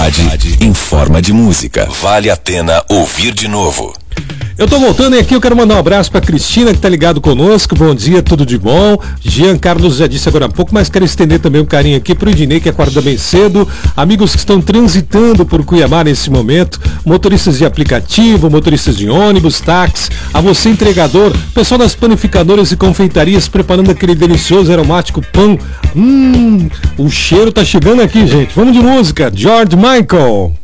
cidade em forma de música. Vale a pena ouvir de novo. Eu tô voltando e aqui eu quero mandar um abraço pra Cristina que tá ligado conosco. Bom dia, tudo de bom. Jean Carlos já disse agora há pouco, mas quero estender também um carinho aqui pro Idinei, que acorda bem cedo. Amigos que estão transitando por Cuiabá nesse momento, motoristas de aplicativo, motoristas de ônibus, táxi, a você entregador, pessoal das panificadoras e confeitarias preparando aquele delicioso aromático pão. O cheiro tá chegando aqui, gente. Vamos de música, George Michael.